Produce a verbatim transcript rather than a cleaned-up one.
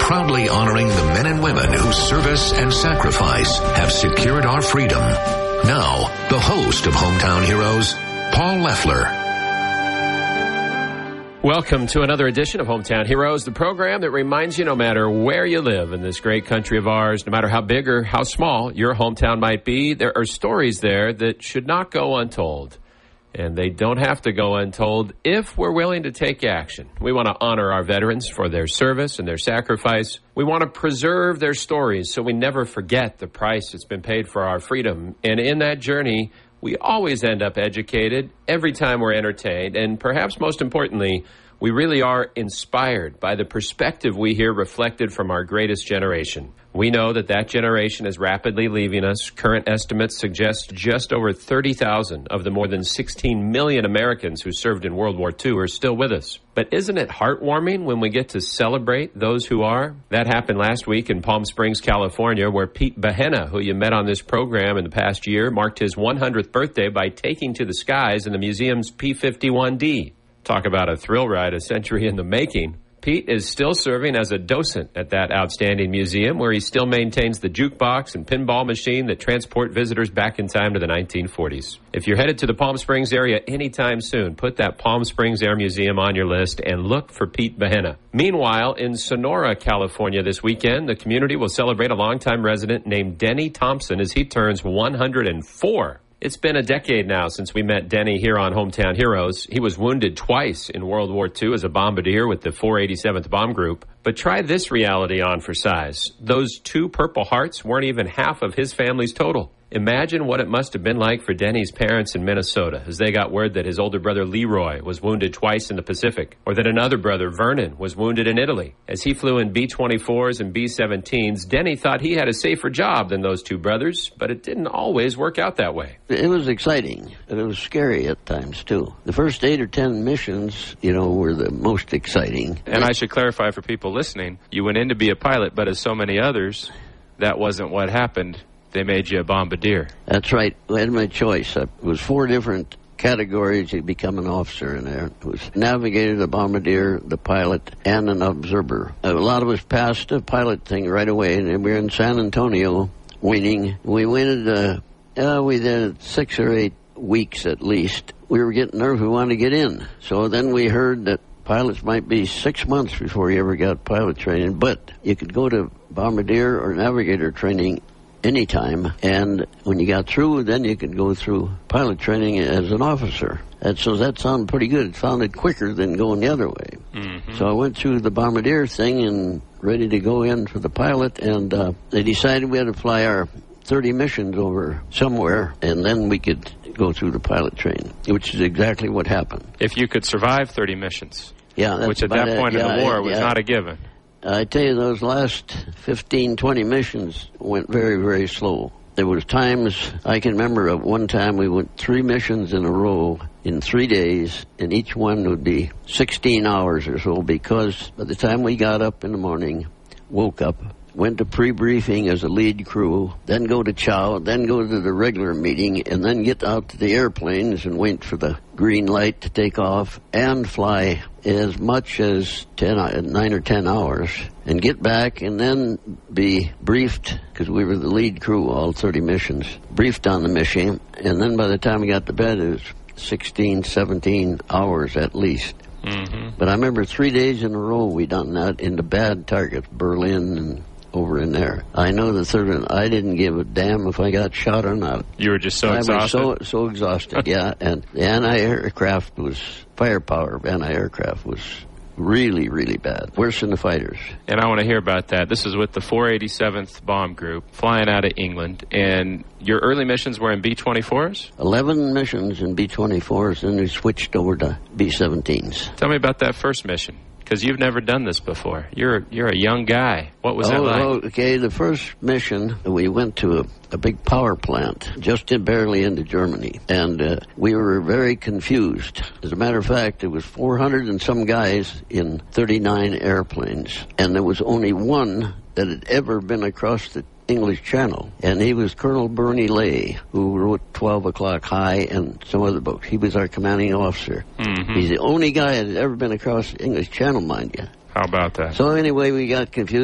proudly honoring the men and women whose service and sacrifice have secured our freedom. Now, the host of Hometown Heroes, Paul Leffler. Welcome to another edition of Hometown Heroes, the program that reminds you no matter where you live in this great country of ours, no matter how big or how small your hometown might be, there are stories there that should not go untold. And they don't have to go untold if we're willing to take action. We want to honor our veterans for their service and their sacrifice. We want to preserve their stories so we never forget the price that's been paid for our freedom. And in that journey, we always end up educated every time we're entertained. And perhaps most importantly, we really are inspired by the perspective we hear reflected from our greatest generation. We know that that generation is rapidly leaving us. Current estimates suggest just over thirty thousand of the more than sixteen million Americans who served in World War Two are still with us. But isn't it heartwarming when we get to celebrate those who are? That happened last week in Palm Springs, California, where Pete Behenna, who you met on this program in the past year, marked his one hundredth birthday by taking to the skies in the museum's P fifty-one D. Talk about a thrill ride, a century in the making. Pete is still serving as a docent at that outstanding museum, where he still maintains the jukebox and pinball machine that transport visitors back in time to the nineteen forties. If you're headed to the Palm Springs area anytime soon, put that Palm Springs Air Museum on your list and look for Pete Behenna. Meanwhile, in Sonora, California this weekend, the community will celebrate a longtime resident named Denny Thompson as he turns one hundred four. It's been a decade now since we met Denny here on Hometown Heroes. He was wounded twice in World War Two as a bombardier with the four eighty-seventh Bomb Group. But try this reality on for size. Those two Purple Hearts weren't even half of his family's total. Imagine what it must have been like for Denny's parents in Minnesota as they got word that his older brother Leroy was wounded twice in the Pacific, or that another brother, Vernon, was wounded in Italy. As he flew in B twenty-fours and B seventeens, Denny thought he had a safer job than those two brothers, but it didn't always work out that way. It was exciting, and it was scary at times, too. The first eight or ten missions, you know, were the most exciting. And I should clarify for people listening, you went in to be a pilot, but as so many others, that wasn't what happened. They made you a bombardier. That's right. I had my choice. It was four different categories to become an officer in there. It was navigator, the bombardier, the pilot, and an observer. A lot of us passed the pilot thing right away, and we were in San Antonio waiting. We waited, uh, uh, we did six or eight weeks at least. We were getting nervous. We wanted to get in. So then we heard that pilots might be six months before you ever got pilot training, but you could go to bombardier or navigator training anytime, and when you got through, then you could go through pilot training as an officer. And so that sounded pretty good. It sounded quicker than going the other way. Mm-hmm. So I went through the bombardier thing and ready to go in for the pilot, and uh, they decided we had to fly our thirty missions over somewhere, and then we could go through the pilot training, which is exactly what happened. If you could survive thirty missions, yeah, that's which at that point it. in yeah, the war was yeah. not a given. I tell you, those last fifteen, twenty missions went very, very slow. There was times, I can remember at one time we went three missions in a row in three days, and each one would be sixteen hours or so, because by the time we got up in the morning, woke up, went to pre-briefing as a lead crew, then go to chow, then go to the regular meeting, and then get out to the airplanes and wait for the green light to take off and fly as much as ten, nine or ten hours, and get back and then be briefed, because we were the lead crew, all thirty missions, briefed on the mission, and then by the time we got to bed, it was sixteen, seventeen hours at least. Mm-hmm. But I remember three days in a row we done that into bad targets, Berlin and over in there. I know the third one, I didn't give a damn if I got shot or not. You were just so I exhausted? I was so, so exhausted, yeah. And the anti-aircraft was, firepower of anti-aircraft was really, really bad. Worse than the fighters. And I want to hear about that. This is with the four eighty-seventh Bomb Group, flying out of England. And your early missions were in B twenty-fours? eleven missions in B twenty-fours, and we switched over to B seventeens. Tell me about that first mission, because you've never done this before. You're you're a young guy. What was oh, that like? Oh, okay, the first mission, we went to a, a big power plant just in, barely into Germany, and uh, we were very confused. As a matter of fact, there was four hundred and some guys in thirty-nine airplanes, and there was only one that had ever been across the English Channel, and he was Colonel Bernie Lay, who wrote twelve o'clock High and some other books. He was our commanding officer. Mm-hmm. He's the only guy that had ever been across the English Channel, mind you. How about that? So anyway, we got confused.